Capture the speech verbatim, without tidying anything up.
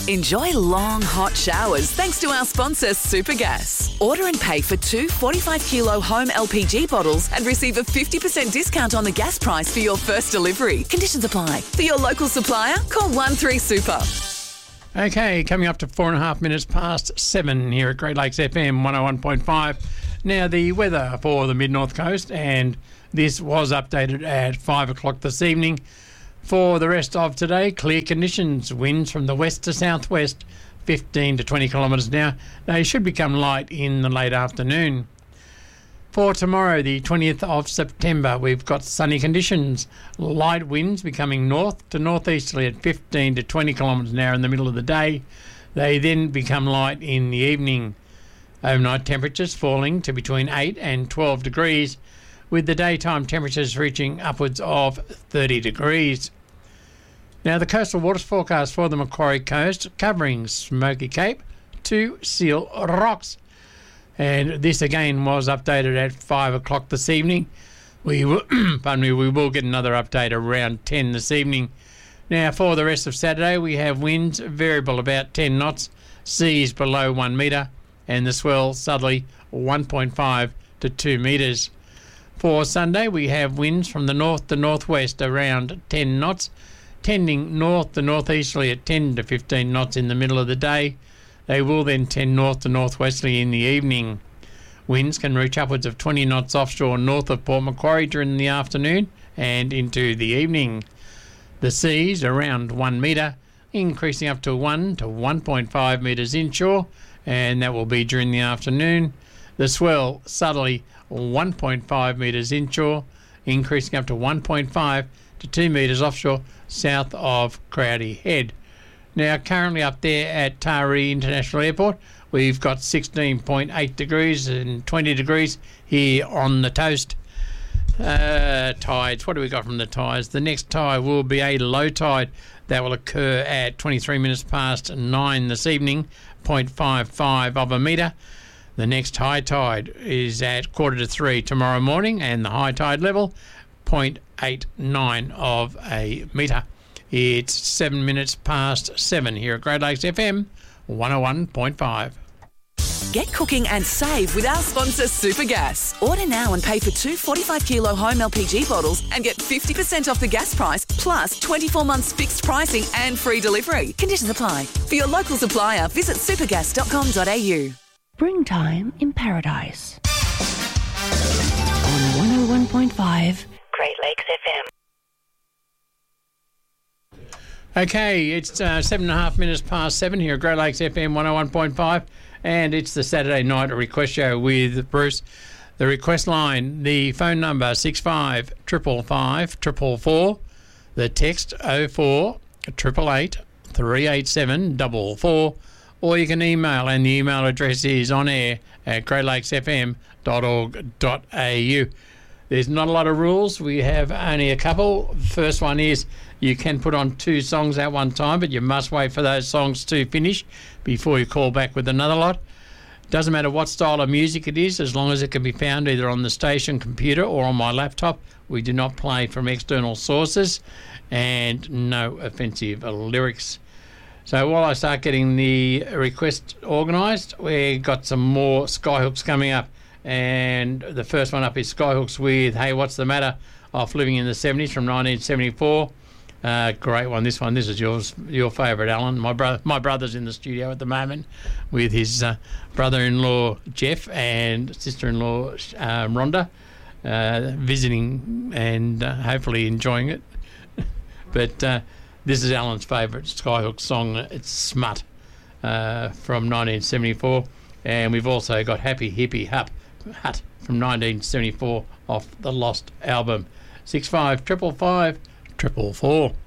Enjoy long, hot showers thanks to our sponsor, Supergas. Order and pay for two forty-five kilo home L P G bottles and receive a fifty percent discount on the gas price for your first delivery. Conditions apply. For your local supplier, call one three super. Okay, coming up to four and a half minutes past seven here at Great Lakes F M one oh one point five. Now, the weather for the Mid-North Coast, and this was updated at five o'clock this evening. For the rest of today, clear conditions, winds from the west to southwest, fifteen to twenty kilometres an hour. They should become light in the late afternoon. For tomorrow, the twentieth of September, we've got sunny conditions, light winds becoming north to northeasterly at fifteen to twenty kilometres an hour in the middle of the day. They then become light in the evening. Overnight temperatures falling to between eight and twelve degrees, with the daytime temperatures reaching upwards of thirty degrees. Now, the coastal waters forecast for the Macquarie Coast covering Smoky Cape to Seal Rocks. And this again was updated at five o'clock this evening. We will, pardon me, we will get another update around ten this evening. Now, for the rest of Saturday, we have winds variable about ten knots, seas below one metre, and the swell southerly one point five to two metres. For Sunday, we have winds from the north to northwest around ten knots, tending north to northeasterly at ten to fifteen knots in the middle of the day. They will then tend north to northwesterly in the evening. Winds can reach upwards of twenty knots offshore north of Port Macquarie during the afternoon and into the evening. The seas around one metre, increasing up to one to one point five metres inshore, and that will be during the afternoon. The swell southerly one point five metres inshore, increasing up to one point five to two metres offshore south of Crowdy Head. Now, currently up there at Taree International Airport, we've got sixteen point eight degrees and twenty degrees here on the toast. Uh, tides, what do we got from the tides? The next tide will be a low tide that will occur at twenty-three minutes past nine this evening, zero point five five of a metre. The next high tide is at quarter to three tomorrow morning, and the high tide level, zero point eight nine of a metre. It's seven minutes past seven here at Great Lakes F M one oh one point five. Get cooking and save with our sponsor, Supergas. Order now and pay for two forty-five kilo home L P G bottles and get fifty percent off the gas price, plus twenty-four months fixed pricing and free delivery. Conditions apply. For your local supplier, visit supergas dot com dot a u. Springtime in Paradise. On one oh one point five, Great Lakes F M. Okay, it's uh, seven and a half minutes past seven here at Great Lakes F M one oh one point five, and it's the Saturday night request show with Bruce. The request line, the phone number six five five five five four four, the text oh four eight eight eight three eight seven four four, or you can email, and the email address is on air at great lakes f m dot org dot a u. There's not a lot of rules. We have only a couple. First one is you can put on two songs at one time, but you must wait for those songs to finish before you call back with another lot. Doesn't matter what style of music it is, as long as it can be found either on the station computer or on my laptop. We do not play from external sources, and no offensive lyrics. So while I start getting the request organised, we've got some more Skyhooks coming up. And the first one up is Skyhooks with Hey What's the Matter off Living in the seventies from nineteen seventy-four. Uh, great one, this one. This is yours, your favourite, Alan. My brother, my brother's in the studio at the moment with his uh, brother-in-law Jeff and sister-in-law uh, Rhonda, uh, visiting and uh, hopefully enjoying it. But uh, this is Alan's favourite Skyhooks song. It's Smut uh, from nineteen seventy-four, and we've also got Happy Hippie Hup Hut from nineteen seventy-four off the Lost album. Six five triple five triple four.